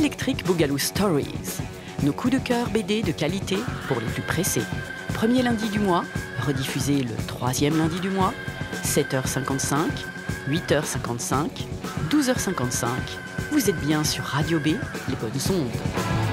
Electric Boogaloo Stories. Nos coups de cœur BD de qualité pour les plus pressés. Premier lundi du mois, rediffusé le troisième lundi du mois, 7h55, 8h55, 12h55. Vous êtes bien sur Radio B, les bonnes ondes.